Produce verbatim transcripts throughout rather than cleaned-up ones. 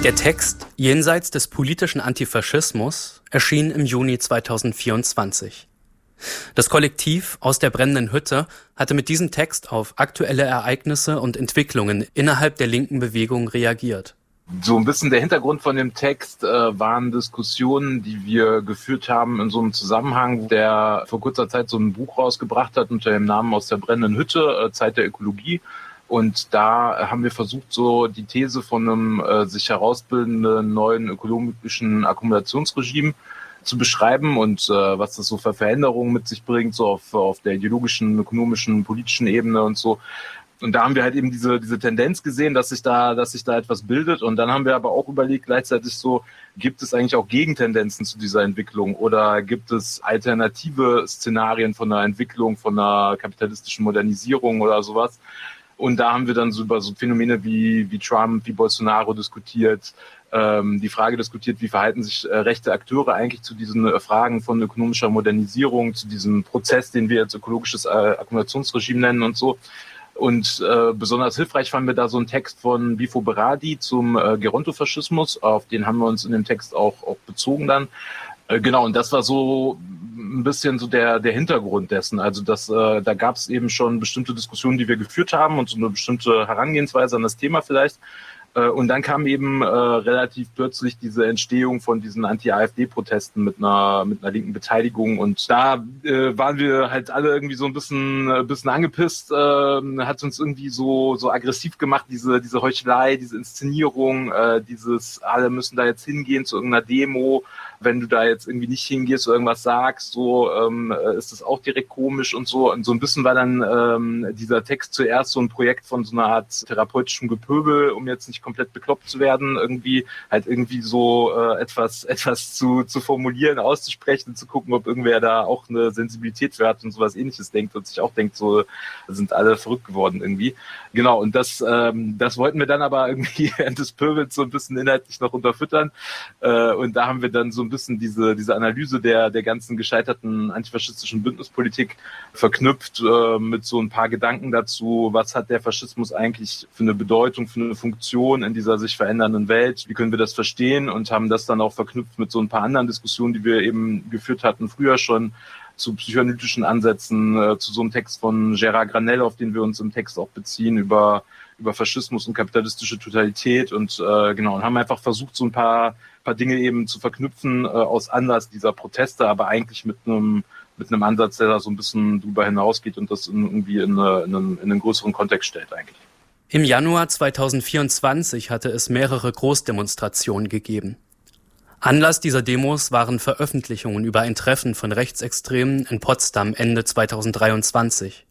Der Text Jenseits des politischen Antifaschismus erschien im Juni zweitausendvierundzwanzig. Das Kollektiv Aus der brennenden Hütte hatte mit diesem Text auf aktuelle Ereignisse und Entwicklungen innerhalb der linken Bewegung reagiert. So ein bisschen der Hintergrund von dem Text äh, waren Diskussionen, die wir geführt haben in so einem Zusammenhang, der vor kurzer Zeit so ein Buch rausgebracht hat unter dem Namen Aus der brennenden Hütte, äh, Zeit der Ökologie. Und da haben wir versucht, so die These von einem äh, sich herausbildenden neuen ökologischen Akkumulationsregime zu beschreiben und äh, was das so für Veränderungen mit sich bringt, so auf, auf der ideologischen, ökonomischen, politischen Ebene und so. Und da haben wir halt eben diese diese Tendenz gesehen, dass sich da dass sich da etwas bildet. Und dann haben wir aber auch überlegt, gleichzeitig so, gibt es eigentlich auch Gegentendenzen zu dieser Entwicklung oder gibt es alternative Szenarien von einer Entwicklung, von einer kapitalistischen Modernisierung oder sowas? Und da haben wir dann so über so Phänomene wie wie Trump, wie Bolsonaro diskutiert, ähm, die Frage diskutiert, wie verhalten sich äh, rechte Akteure eigentlich zu diesen äh, Fragen von ökonomischer Modernisierung, zu diesem Prozess, den wir jetzt ökologisches äh, Akkumulationsregime nennen und so. Und äh, besonders hilfreich fanden wir da so einen Text von Bifo Berardi zum äh, Gerontofaschismus, auf den haben wir uns in dem Text auch, auch bezogen dann. Äh, genau, und das war so ein bisschen so der der Hintergrund dessen. Also das, äh, da gab es eben schon bestimmte Diskussionen, die wir geführt haben und so eine bestimmte Herangehensweise an das Thema vielleicht. Und dann kam eben äh, relativ plötzlich diese Entstehung von diesen Anti-AfD-Protesten mit einer mit einer linken Beteiligung. Und da äh, waren wir halt alle irgendwie so ein bisschen ein bisschen angepisst. Äh, hat uns irgendwie so so aggressiv gemacht, diese diese Heuchelei, diese Inszenierung, äh, dieses alle müssen da jetzt hingehen zu irgendeiner Demo. Wenn du da jetzt irgendwie nicht hingehst oder irgendwas sagst, so ähm, ist das auch direkt komisch und so. Und so ein bisschen war dann ähm, dieser Text zuerst so ein Projekt von so einer Art therapeutischem Gepöbel, um jetzt nicht komplett bekloppt zu werden, irgendwie halt irgendwie so äh, etwas etwas zu zu formulieren, auszusprechen und zu gucken, ob irgendwer da auch eine Sensibilität für hat und sowas Ähnliches denkt und sich auch denkt, so sind alle verrückt geworden irgendwie. Genau, und das ähm, das wollten wir dann aber irgendwie während des Pöbels so ein bisschen inhaltlich noch unterfüttern. Äh, und da haben wir dann so ein bisschen diese diese Analyse der der ganzen gescheiterten antifaschistischen Bündnispolitik verknüpft äh, mit so ein paar Gedanken dazu, was hat der Faschismus eigentlich für eine Bedeutung, für eine Funktion in dieser sich verändernden Welt, wie können wir das verstehen, und haben das dann auch verknüpft mit so ein paar anderen Diskussionen, die wir eben geführt hatten früher schon, zu psychoanalytischen Ansätzen, äh, zu so einem Text von Gérard Granel, auf den wir uns im Text auch beziehen, über über Faschismus und kapitalistische Totalität, und äh, genau, und haben einfach versucht, so ein paar paar Dinge eben zu verknüpfen äh, aus Anlass dieser Proteste, aber eigentlich mit einem mit einem Ansatz, der da so ein bisschen drüber hinausgeht und das in, irgendwie in, eine, in, einen, in einen größeren Kontext stellt eigentlich. Im Januar zweitausendvierundzwanzig hatte es mehrere Großdemonstrationen gegeben. Anlass dieser Demos waren Veröffentlichungen über ein Treffen von Rechtsextremen in Potsdam Ende zweitausenddreiundzwanzig.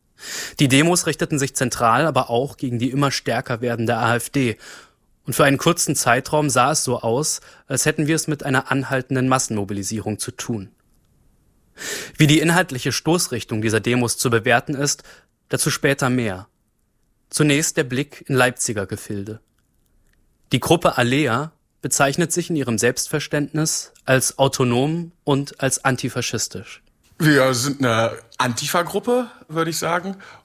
Die Demos richteten sich zentral aber auch gegen die immer stärker werdende AfD. Und für einen kurzen Zeitraum sah es so aus, als hätten wir es mit einer anhaltenden Massenmobilisierung zu tun. Wie die inhaltliche Stoßrichtung dieser Demos zu bewerten ist, dazu später mehr. Zunächst der Blick in Leipziger Gefilde. Die Gruppe Alea bezeichnet sich in ihrem Selbstverständnis als autonom und als antifaschistisch. Wir sind eine Antifa-Gruppe, würde ich sagen.